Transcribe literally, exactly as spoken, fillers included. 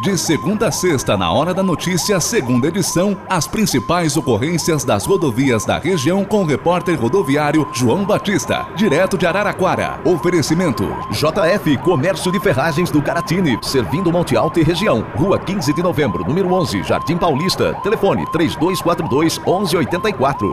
De segunda a sexta, na Hora da Notícia, segunda edição, as principais ocorrências das rodovias da região com o repórter rodoviário João Batista, direto de Araraquara. Oferecimento J F Comércio de Ferragens do Caratini, servindo Monte Alto e região. Rua quinze de novembro, número onze, Jardim Paulista. Telefone três dois quatro dois, onze oitenta e quatro.